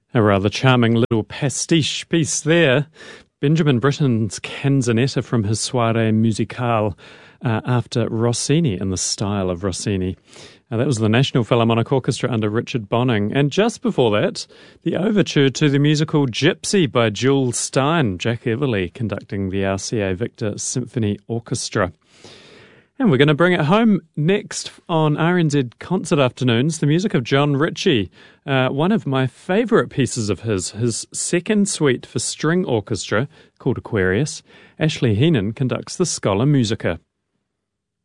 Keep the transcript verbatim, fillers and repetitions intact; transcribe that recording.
A rather charming little pastiche piece there. Benjamin Britten's Canzonetta from his Soirée Musicale uh, after Rossini, in the style of Rossini. Uh, that was the National Philharmonic Orchestra under Richard Bonning. And just before that, the overture to the musical Gypsy by Jules Stein, Jack Everly conducting the R C A Victor Symphony Orchestra. And we're going to bring it home next on R N Z Concert Afternoons, the music of John Ritchie, uh, one of my favourite pieces of his, his second suite for string orchestra called Aquarius. Ashley Heenan conducts the Schola Musica.